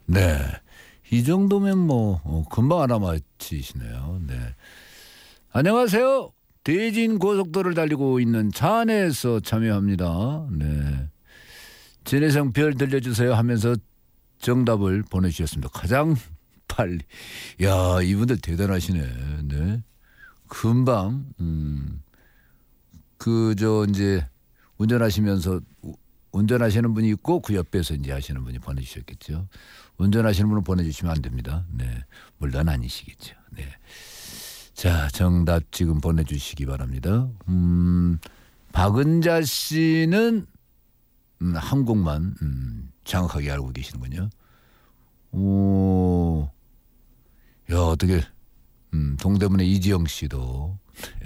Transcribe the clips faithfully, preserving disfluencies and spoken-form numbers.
네. 이 정도면 뭐 어, 금방 알아맞히시네요. 네. 안녕하세요. 대진 고속도로를 달리고 있는 차 안에서 참여합니다. 네. 진해성 별 들려주세요 하면서 정답을 보내주셨습니다. 가장 빨리. 야, 이분들 대단하시네. 네. 금방 음. 그저 이제 운전하시면서 운전하시는 분이 있고 그 옆에서 이제 하시는 분이 보내주셨겠죠. 운전하시는 분은 보내주시면 안 됩니다. 네, 물론 아니시겠죠. 네, 자 정답 지금 보내주시기 바랍니다. 음, 박은자 씨는 음, 한 곡만 음, 정확하게 알고 계시는군요. 오, 야 어떻게 음, 동대문의 이지영 씨도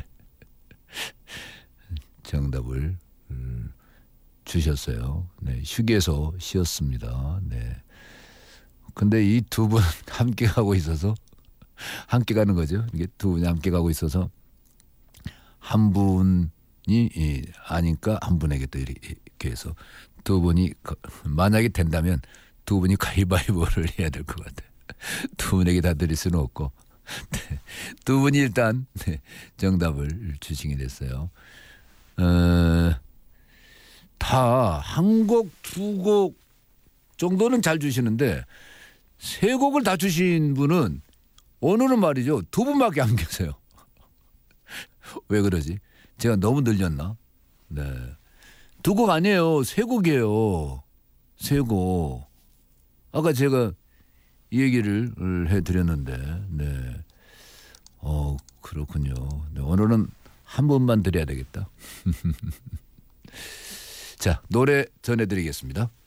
정답을 음, 주셨어요. 네, 휴게소 쉬었습니다. 네. 근데 이 두 분 함께 가고 있어서 함께 가는 거죠. 이게 두 분이 함께 가고 있어서 한 분이 아니까 한 분에게 또 이렇게 해서 두 분이 만약에 된다면 두 분이 가위바위보를 해야 될 것 같아요. 두 분에게 다 드릴 수는 없고 네, 두 분이 일단 네, 정답을 주시게 됐어요. 어, 다 한 곡, 두 곡 정도는 잘 주시는데 세 곡을 다 주신 분은 오늘은 말이죠. 두 분밖에 안 계세요. 왜 그러지? 제가 너무 늘렸나? 네. 두 곡 아니에요. 세 곡이에요. 세 곡. 아까 제가 이 얘기를 해드렸는데, 네. 어, 그렇군요. 네, 오늘은 한 번만 드려야 되겠다. 자, 노래 전해드리겠습니다.